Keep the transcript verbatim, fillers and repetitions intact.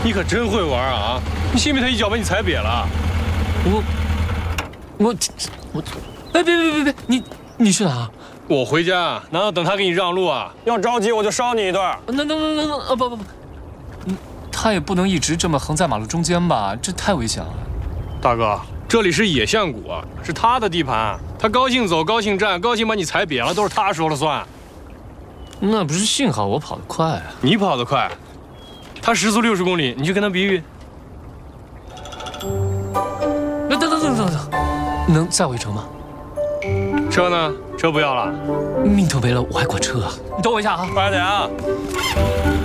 你可真会玩啊！你信不信他一脚把你踩瘪了？ 我我我，哎，别别别别，你你去哪？ 我回家，难道等他给你让路啊？要着急我就烧你一顿。 那那那那啊不不不，嗯，他也不能一直这么横在马路中间吧？这太危险了。 大哥，这里是野象谷啊，是他的地盘，他高兴走高兴站，高兴把你踩瘪了都是他说了算。 那不是幸好我跑得快啊！ 你跑得快，他时速六十公里，你去跟他比比。 等等等等等等，能载我一程吗？ 车呢？车不要了。 命都没了，我还管车啊？你等我一下啊！ 快点啊！